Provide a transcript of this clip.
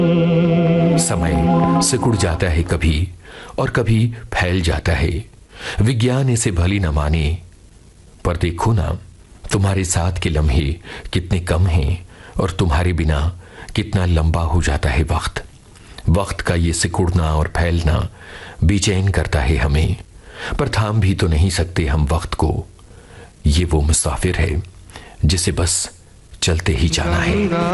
समय सिकुड़ जाता है कभी और कभी फैल जाता है। विज्ञान इसे भली न माने, पर देखो ना, तुम्हारे साथ के लम्हे कितने कम हैं और तुम्हारे बिना कितना लंबा हो जाता है वक्त। वक्त का ये सिकुड़ना और फैलना बेचैन करता है हमें, पर थाम भी तो नहीं सकते हम वक्त को। ये वो मुसाफिर है जिसे बस चलते ही जाना है।